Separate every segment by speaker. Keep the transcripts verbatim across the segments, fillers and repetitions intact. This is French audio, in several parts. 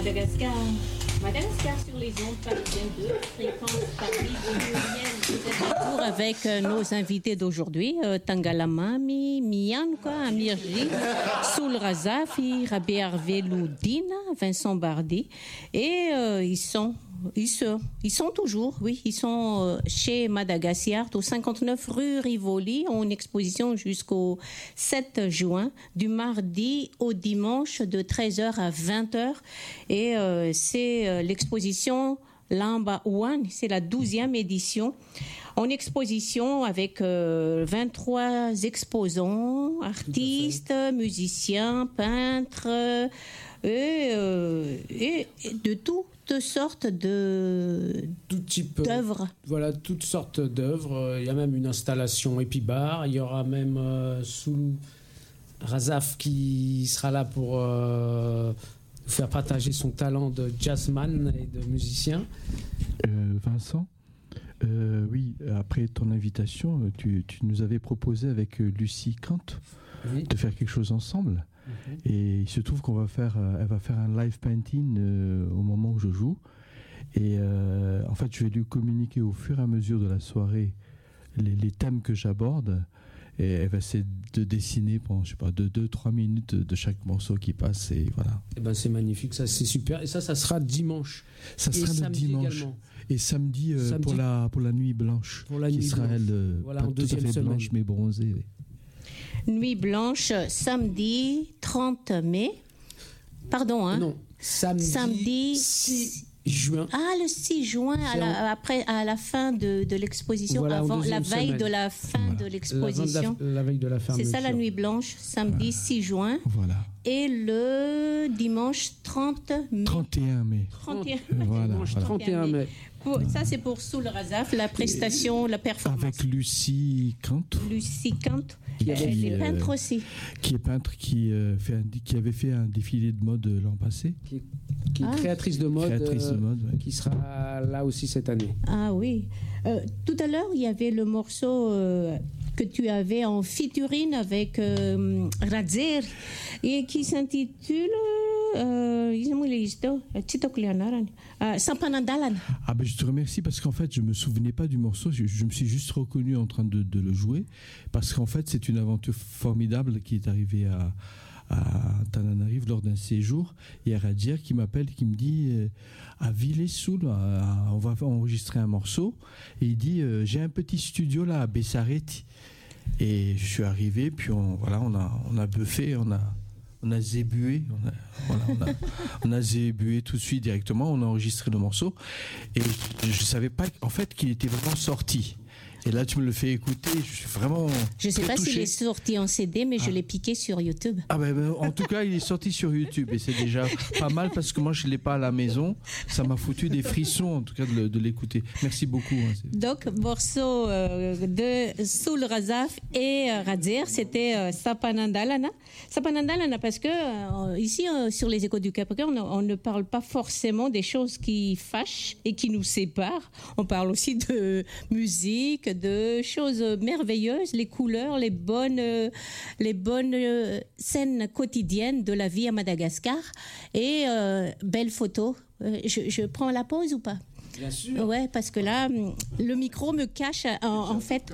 Speaker 1: Madagascar. Madagascar sur les ondes parisiennes de fréquence Paris Bourguienne. Vous êtes toujours avec euh, nos invités d'aujourd'hui, euh, Tangalamami, Mianka, Amirji, Soul Razafi, Rabé Hervé Loudina, Vincent Bardi. Et euh, ils sont... Ils, se, ils sont toujours, oui, ils sont chez Madagascar, au cinquante-neuf rue Rivoli, en exposition jusqu'au sept juin, du mardi au dimanche de treize heures à vingt heures. Et euh, c'est euh, l'exposition Lamba One, c'est la douzième édition. En exposition avec euh, vingt-trois exposants, artistes, musiciens, peintres, et, euh, et, et de tout. Toutes sortes de
Speaker 2: tout type
Speaker 1: d'œuvres.
Speaker 2: Voilà, toutes sortes d'œuvres. Il y a même une installation épibar. Il y aura même euh, Soul Razaf qui sera là pour euh, nous faire partager son talent de jazzman et de musicien.
Speaker 3: Euh, Vincent, euh, oui, après ton invitation, tu, tu nous avais proposé avec Lucie Kant oui. de faire quelque chose ensemble. Mm-hmm. Et il se trouve qu'on va faire, euh, elle va faire un live painting euh, au moment où je joue. Et euh, en fait, je vais lui communiquer au fur et à mesure de la soirée les, les thèmes que j'aborde. Et elle va essayer de dessiner pendant, je sais pas, de deux trois minutes de chaque morceau qui passe. Et voilà.
Speaker 2: Et ben c'est magnifique, ça c'est super. Et ça, ça sera dimanche.
Speaker 3: Ça sera et le dimanche. Également. Et samedi, euh, samedi pour la pour la nuit blanche.
Speaker 2: Pour la
Speaker 3: qui
Speaker 2: nuit
Speaker 3: sera
Speaker 2: blanche.
Speaker 3: Elle, euh,
Speaker 2: voilà,
Speaker 3: pas
Speaker 2: en
Speaker 3: tout à fait
Speaker 2: semaine.
Speaker 3: blanche mais bronzée. Oui.
Speaker 1: Nuit blanche, samedi trente mai. Pardon, hein
Speaker 2: Non, samedi,
Speaker 1: samedi
Speaker 2: six juin.
Speaker 1: Ah, le six juin, à la, après, à la fin de, de l'exposition,
Speaker 2: voilà,
Speaker 1: avant la veille
Speaker 2: semaine.
Speaker 1: de la fin voilà. de l'exposition.
Speaker 2: La, la, la veille de la fermeture.
Speaker 1: C'est ça la nuit blanche, samedi voilà. six juin.
Speaker 3: Voilà.
Speaker 1: Et le dimanche trente mai.
Speaker 3: trente et un mai.
Speaker 1: trente et un
Speaker 2: mai.
Speaker 3: Voilà,
Speaker 2: dimanche
Speaker 3: voilà.
Speaker 2: trente et un mai.
Speaker 1: Pour, ça, c'est pour Soul Razaf, la prestation, la performance.
Speaker 3: Avec Lucie Kant.
Speaker 1: Lucie Kant,
Speaker 3: qui,
Speaker 1: elle est peintre
Speaker 3: euh,
Speaker 1: aussi.
Speaker 3: Qui est peintre, qui, euh, fait un, qui avait fait un défilé de mode l'an passé.
Speaker 2: Qui est, qui est ah. créatrice de mode,
Speaker 3: créatrice
Speaker 2: euh,
Speaker 3: de mode ouais.
Speaker 2: qui sera là aussi cette année.
Speaker 1: Ah oui. Euh, tout à l'heure, il y avait le morceau euh, que tu avais en featuring avec euh, Radzer et qui s'intitule euh, Sampanandalan.
Speaker 3: Ah ben je te remercie parce qu'en fait je me souvenais pas du morceau, je, je me suis juste reconnu en train de, de le jouer parce qu'en fait c'est une aventure formidable qui est arrivée à à Tananarive lors d'un séjour. Il y a Radzer qui m'appelle, qui me dit euh, à Villers-Soul, on va enregistrer un morceau et il dit euh, j'ai un petit studio là à Bessareti. Et je suis arrivé, puis on, voilà, on a, on a buffé, on a, on a zébué, on a, voilà, on a, on a zébué tout de suite directement, on a enregistré le morceau. Et je ne savais pas en fait qu'il était vraiment sorti. Et là, tu me le fais écouter, je suis vraiment.
Speaker 1: Je ne sais pas
Speaker 3: touché.
Speaker 1: s'il est sorti en C D, mais ah. je l'ai piqué sur YouTube.
Speaker 3: Ah ben, ben, en tout cas, il est sorti sur YouTube et c'est déjà pas mal parce que moi, je ne l'ai pas à la maison. Ça m'a foutu des frissons, en tout cas, de, de l'écouter. Merci beaucoup. Hein,
Speaker 1: donc, morceau euh, de Soul Razaf et euh, Radzer, c'était euh, Sapanandalana. Sapanandalana, parce que euh, ici, euh, sur les Échos du Capricorne, on, on ne parle pas forcément des choses qui fâchent et qui nous séparent. On parle aussi de musique, de choses merveilleuses, les couleurs, les bonnes, euh, les bonnes euh, scènes quotidiennes de la vie à Madagascar et euh, belles photos. Euh, je, je prends la pause ou pas ?
Speaker 2: Bien sûr.
Speaker 1: Ouais, parce que là, le micro me cache. En, en fait,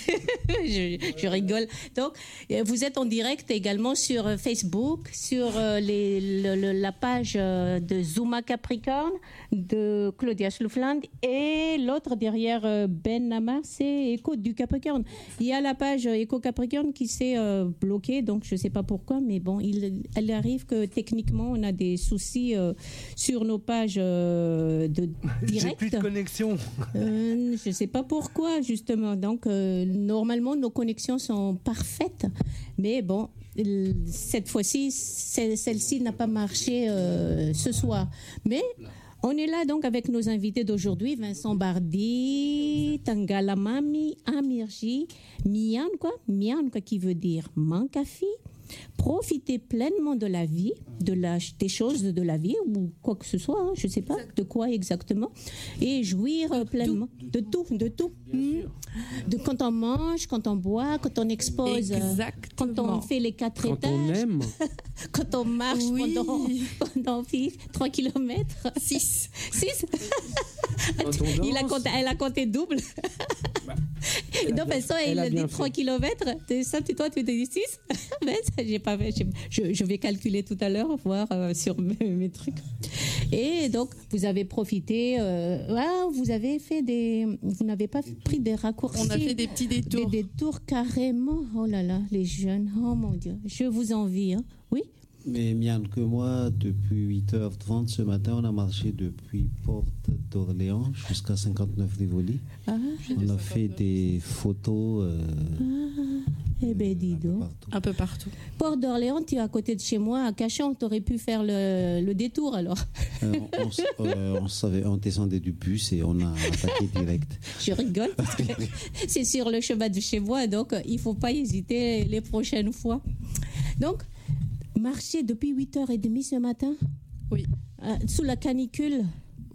Speaker 1: je, je rigole. Donc, vous êtes en direct également sur Facebook, sur les, le, le, la page de Zuma Capricorne, de Claudia Schloufland, et l'autre derrière Ben Namar, c'est Écho du Capricorne. Il y a la page Écho Capricorne qui s'est euh, bloquée, donc je ne sais pas pourquoi, mais bon, il, il arrive que techniquement, on a des soucis euh, sur nos pages euh, de direct.
Speaker 4: Plus de connexion.
Speaker 1: Euh, je ne sais pas pourquoi, justement. Donc, euh, normalement, nos connexions sont parfaites. Mais bon, cette fois-ci, celle-ci n'a pas marché euh, ce soir. Mais on est là donc avec nos invités d'aujourd'hui, Vincent Bardi, Tangalamami, Amirji, Mian, quoi, Mian, quoi, qui veut dire Mankafi, profiter pleinement de la vie, de la, des choses de la vie, ou quoi que ce soit, hein, je ne sais pas de quoi exactement, et jouir euh, pleinement de tout, de tout. Mmh. De quand on mange, quand on boit, quand on expose, euh, quand on fait les quatre
Speaker 2: quand
Speaker 1: étages,
Speaker 2: on aime.
Speaker 1: quand on marche
Speaker 4: Oui.
Speaker 1: pendant, pendant trois kilomètres.
Speaker 4: six.
Speaker 1: six.
Speaker 2: Quand on
Speaker 1: Il a
Speaker 2: danse.
Speaker 1: compté, elle a compté double.
Speaker 2: Bah,
Speaker 1: Et donc,
Speaker 2: bien-
Speaker 1: Vincent,
Speaker 2: elle
Speaker 1: il
Speaker 2: a
Speaker 1: a dit
Speaker 2: bien
Speaker 1: trois
Speaker 2: fait.
Speaker 1: kilomètres. T'es ça, tu- toi, tu t'es dit six. Mais ça, j'ai pas fait. Je, je vais calculer tout à l'heure, voir euh, sur mes, mes trucs. Et donc, vous avez profité. Euh, ah, vous avez fait des. Vous n'avez pas pris des raccourcis.
Speaker 4: On a fait des petits détours.
Speaker 1: Des détours carrément. Oh là là, les jeunes. Oh mon Dieu. Je vous envie. Hein. Oui.
Speaker 5: Mais Mian, que moi, depuis huit heures trente ce matin, on a marché depuis Porte d'Orléans jusqu'à cinquante-neuf Rivoli.
Speaker 1: Ah,
Speaker 5: On a fait des photos. Euh,
Speaker 1: eh ben, dis
Speaker 5: un peu
Speaker 1: donc.
Speaker 5: partout.
Speaker 4: Un peu partout.
Speaker 1: Port d'Orléans, tu es à côté de chez moi, à Cachan. Tu aurais pu faire le, le détour alors.
Speaker 5: Euh, on, s- euh, on savait, on descendait du bus et on a attaqué direct.
Speaker 1: Je rigole parce que c'est sur le chemin de chez moi, donc il ne faut pas hésiter les prochaines fois. Donc, marcher depuis huit heures trente ce matin,
Speaker 4: Oui.
Speaker 1: euh, sous la canicule.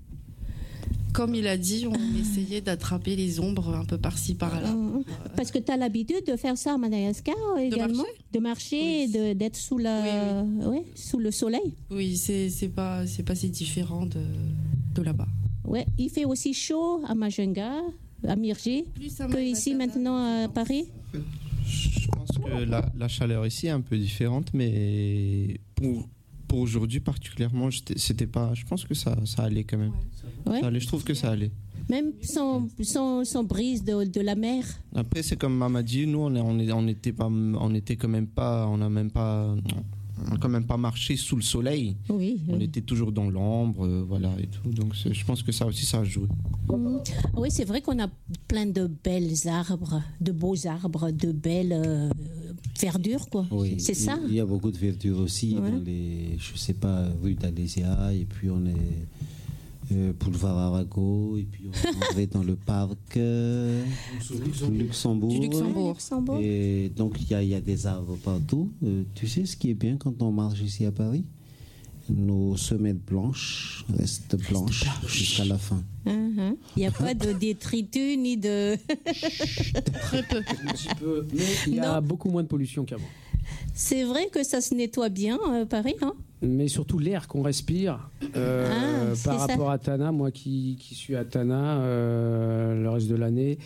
Speaker 4: Comme il a dit, on essayait d'attraper les ombres un peu par-ci, par-là.
Speaker 1: Euh, parce que tu as l'habitude de faire ça à Madagascar également,
Speaker 4: marcher
Speaker 1: de marcher,
Speaker 4: Oui.
Speaker 1: et de- d'être sous, la, ouais, sous le soleil.
Speaker 4: Oui, c'est c'est pas, c'est pas si différent de, de là-bas.
Speaker 1: Ouais. Il fait aussi chaud à Majunga, à Mirgé,
Speaker 4: Plus à
Speaker 1: que ici maintenant à Paris.
Speaker 6: Je pense que la, la chaleur ici est un peu différente, mais pour, pour aujourd'hui particulièrement, j'étais- c'était pas. Je pense que ça, ça allait quand même.
Speaker 1: Ouais.
Speaker 6: Ça allait, je trouve que ça allait.
Speaker 1: Même sans, sans, sans brise de, de la mer.
Speaker 6: Après, c'est comme Maman dit, nous, on, est, on, est, on était pas, on était quand même pas, on a même pas, on a quand même pas marché sous le soleil.
Speaker 1: Oui.
Speaker 6: On
Speaker 1: oui.
Speaker 6: était toujours dans l'ombre, euh, voilà et tout. Donc, c'est- je pense que ça aussi, ça a joué.
Speaker 1: Mhm. Oui, c'est vrai qu'on a plein de belles arbres, de beaux arbres, de belles euh, verdures, quoi.
Speaker 5: Oui,
Speaker 1: C'est ça.
Speaker 5: Il y a beaucoup de verdure aussi
Speaker 1: Ouais.
Speaker 5: dans les, je sais pas, rue d'Alésia, et puis on est euh, boulevard Arago, et puis on est rentré dans le parc euh, Luxembourg.
Speaker 4: Du Luxembourg.
Speaker 1: Luxembourg.
Speaker 5: Et donc il y a, il y a des arbres partout. Euh, tu sais ce qui est bien quand on marche ici à Paris? Nos semelles blanches restent blanches jusqu'à la fin.
Speaker 1: Mhm. Il n'y a pas de détritus ni de.
Speaker 4: Très peu.
Speaker 2: Un petit peu, mais il y a
Speaker 1: Non.
Speaker 2: beaucoup moins de pollution qu'avant.
Speaker 1: C'est vrai que ça se nettoie bien, euh, Paris, hein.
Speaker 2: Mais surtout l'air qu'on respire euh,
Speaker 1: Ah, c'est
Speaker 2: par
Speaker 1: ça.
Speaker 2: rapport à Tana, moi qui, qui suis à Tana euh, le reste de l'année,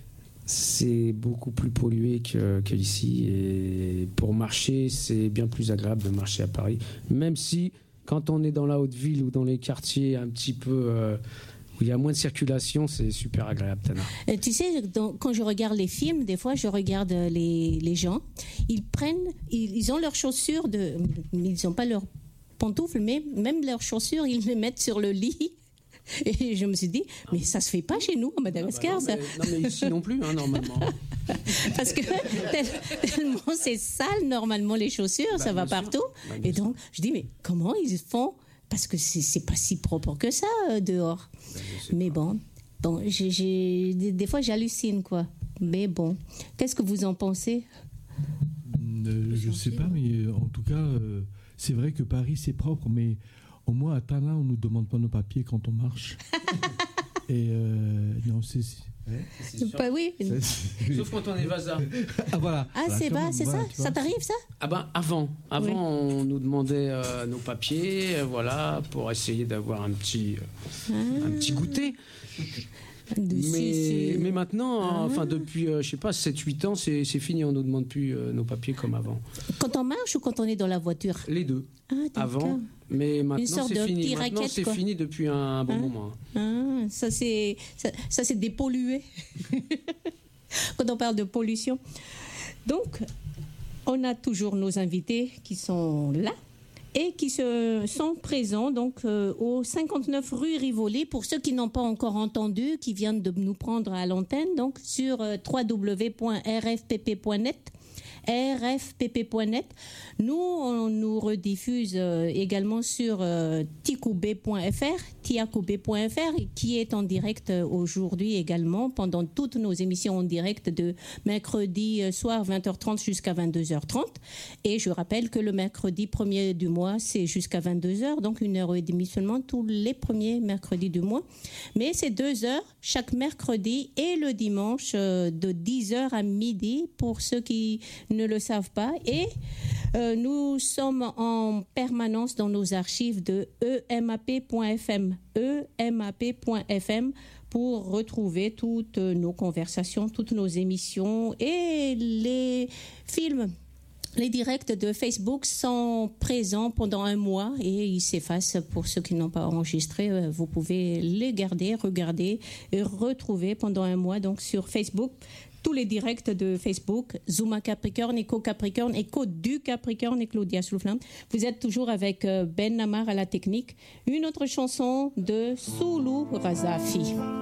Speaker 2: c'est beaucoup plus pollué que, que ici. Et pour marcher, c'est bien plus agréable de marcher à Paris. Même si, quand on est dans la haute ville ou dans les quartiers un petit peu euh, où il y a moins de circulation, c'est super agréable, Tana.
Speaker 1: Et tu sais, dans- quand je regarde les films, des fois, je regarde les, les gens. Ils prennent, ils, ils ont leurs chaussures, de, ils n'ont pas leurs pantoufles, mais même leurs chaussures, ils les mettent sur le lit. Et je me suis dit, mais ça se fait pas chez nous, à Madagascar,
Speaker 2: non,
Speaker 1: ça.
Speaker 2: mais, non, mais ici non plus, hein, normalement.
Speaker 1: Parce que tel- tellement c'est sale, normalement, les chaussures,
Speaker 2: Bah,
Speaker 1: ça va
Speaker 2: bien sûr.
Speaker 1: partout.
Speaker 2: Bah, bien
Speaker 1: Et donc, je dis, mais comment ils font? Parce que c'est c'est pas si propre que ça, euh, dehors.
Speaker 2: Ben, je sais
Speaker 1: Mais
Speaker 2: pas.
Speaker 1: bon, bon j'ai, j'ai- des, des fois, j'hallucine, quoi. Mais bon, qu'est-ce que vous en pensez?
Speaker 3: Euh, je sais pas, mais euh, en tout cas, euh, c'est vrai que Paris, c'est propre, mais au moins à Tana, on nous demande pas nos papiers quand on marche. Et euh, non, c'est. c'est-
Speaker 1: Pas oui.
Speaker 3: ça, c'est-
Speaker 2: Sauf quand on est Vasa.
Speaker 3: Ah voilà.
Speaker 1: Ah,
Speaker 3: Voilà,
Speaker 1: c'est
Speaker 3: comme-
Speaker 1: bas, c'est
Speaker 3: voilà,
Speaker 1: ça?
Speaker 3: tu vois.
Speaker 1: Ça t'arrive, ça?
Speaker 2: Ah ben avant, avant
Speaker 1: Oui.
Speaker 2: on nous demandait euh, nos papiers, euh, voilà, pour essayer d'avoir un petit, euh,
Speaker 1: Ah.
Speaker 2: un petit goûter.
Speaker 1: De-
Speaker 2: Mais,
Speaker 1: c'est- c'est-
Speaker 2: mais maintenant,
Speaker 1: Ah.
Speaker 2: enfin depuis, euh, je sais pas, sept huit ans, c'est c'est fini, on nous demande plus euh, nos papiers comme avant.
Speaker 1: Quand on marche ou quand on est dans la voiture?
Speaker 2: Les deux,
Speaker 1: Ah, d'accord.
Speaker 2: avant, mais maintenant
Speaker 1: sorte
Speaker 2: c'est
Speaker 1: de
Speaker 2: fini.
Speaker 1: petit
Speaker 2: Maintenant
Speaker 1: raquette,
Speaker 2: c'est
Speaker 1: quoi.
Speaker 2: fini depuis un bon
Speaker 1: Hein?
Speaker 2: moment.
Speaker 1: Ah, ça c'est ça, ça, c'est dépollué. Quand on parle de pollution. Donc, on a toujours nos invités qui sont là et qui se sont présents donc euh, au cinquante-neuf rue Rivoli. Pour ceux qui n'ont pas encore entendu, qui viennent de nous prendre à l'antenne, donc sur euh, w w w point r f p p point net. r f p p point net. Nous, on nous rediffuse euh, également sur euh, ticoubé point f r, tiacoubé point f r, qui est en direct euh, aujourd'hui également pendant toutes nos émissions en direct de mercredi euh, soir vingt heures trente jusqu'à vingt-deux heures trente. Et je rappelle que le mercredi premier du mois, c'est jusqu'à vingt-deux heures, donc une heure et demie seulement tous les premiers mercredis du mois. Mais c'est deux heures chaque mercredi et le dimanche euh, de dix heures à midi pour ceux qui ne le savent pas. Et euh, nous sommes en permanence dans nos archives de e m a p point f m, e m a p point f m, pour retrouver toutes nos conversations, toutes nos émissions et les films. Les directs de Facebook sont présents pendant un mois et ils s'effacent pour ceux qui n'ont pas enregistré. Vous pouvez les garder, regarder et retrouver pendant un mois donc sur Facebook. Tous les directs de Facebook, Zuma Capricorne, Echo Capricorne, Echo du Capricorne et Claudia Slouflam. Vous êtes toujours avec Ben Namar à la technique. Une autre chanson de Soulou Razafi.